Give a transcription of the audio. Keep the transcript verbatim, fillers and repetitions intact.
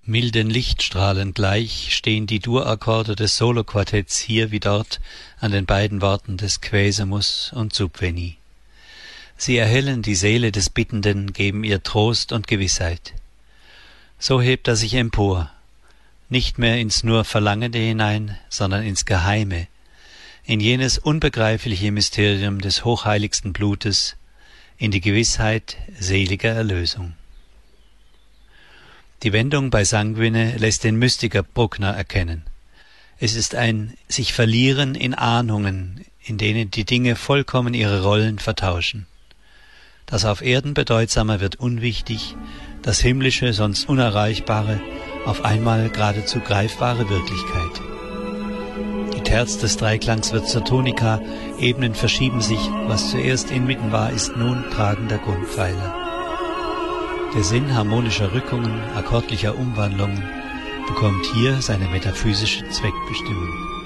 Milden Lichtstrahlen gleich stehen die Dur-Akkorde des Soloquartetts hier wie dort an den beiden Worten des Quesemus und Subveni. Sie erhellen die Seele des Bittenden, geben ihr Trost und Gewissheit. So hebt er sich empor, nicht mehr ins nur Verlangende hinein, sondern ins Geheime, in jenes unbegreifliche Mysterium des hochheiligsten Blutes, in die Gewissheit seliger Erlösung. Die Wendung bei Sanguine lässt den Mystiker Bruckner erkennen. Es ist ein sich verlieren in Ahnungen, in denen die Dinge vollkommen ihre Rollen vertauschen. Das auf Erden Bedeutsamer wird unwichtig, das Himmlische, sonst Unerreichbare, auf einmal geradezu greifbare Wirklichkeit. Die Terz des Dreiklangs wird zur Tonika, Ebenen verschieben sich, was zuerst inmitten war, ist nun tragender Grundpfeiler. Der Sinn harmonischer Rückungen, akkordlicher Umwandlungen bekommt hier seine metaphysische Zweckbestimmung.